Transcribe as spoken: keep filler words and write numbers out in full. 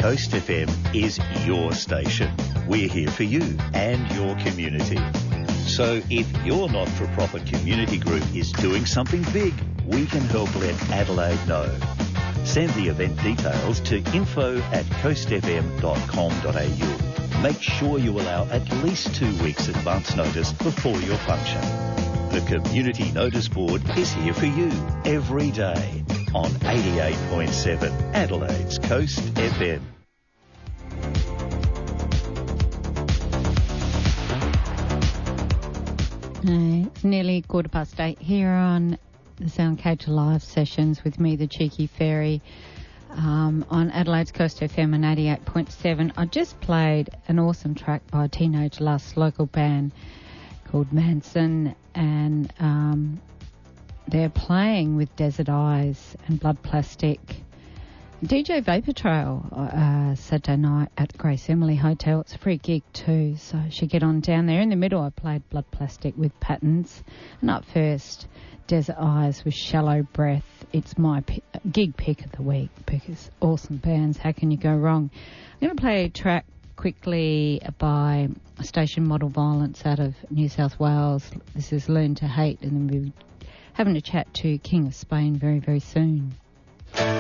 Coast F M is your station. We're here for you and your community. So if your not-for-profit community group is doing something big, we can help let Adelaide know. Send the event details to info at coast f m dot com dot a u. Make sure you allow at least two weeks advance notice before your function. The Community Notice Board is here for you every day on eighty-eight point seven Adelaide's Coast F M. Uh, it's nearly quarter past eight here on the Soundcaster Live sessions with me, the Cheeky Fairy, um, on Adelaide's Coast F M and eighty-eight point seven. I just played an awesome track by Teenage Lust, local band called Manson, and um, they're playing with Desert Eyes and Blood Plastic. D J Vapor Trail uh, Saturday night at Grace Emily Hotel. It's a free gig too, so you should get on down there. In the middle I played Blood Plastic with Patterns, and up first Desert Eyes with Shallow Breath. It's my p- gig pick of the week because awesome bands, how can you go wrong? I'm going to play a track quickly by Station Model Violence out of New South Wales. This is Learn to Hate, and then we'll be having a chat to King of Spain very, very soon.